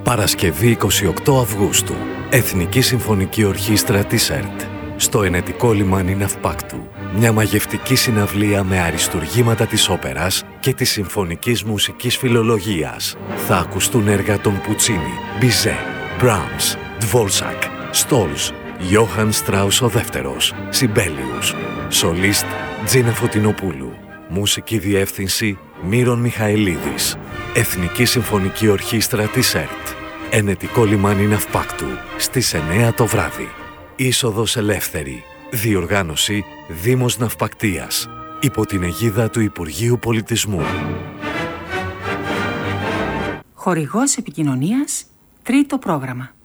Παρασκευή 28 Αυγούστου. Εθνική Συμφωνική Ορχήστρα της ΕΡΤ. Στο Ενετικό Λιμάνι Ναυπάκτου. Μια μαγευτική συναυλία με αριστουργήματα της όπερας και της συμφωνικής μουσικής φιλολογίας. Θα ακουστούν έργα των Πουτσίνι, Μπιζέ, Μπράμς, Ντβόλσακ, Στόλς, Γιώχαν Στράους ο δεύτερος, Σιμπέλιους. Σολίστ Τζίνα Φωτεινοπούλου. Μουσική διεύθυνση Μύρον Μιχαηλίδης. Εθνική Συμφωνική Ορχήστρα της ΕΡΤ. Ενετικό Λιμάνι Ναυπάκτου στις 9 το βράδυ. Είσοδος ελεύθερη. Διοργάνωση Δήμος Ναυπακτίας. Υπό την αιγίδα του Υπουργείου Πολιτισμού. Χορηγός επικοινωνίας, τρίτο πρόγραμμα.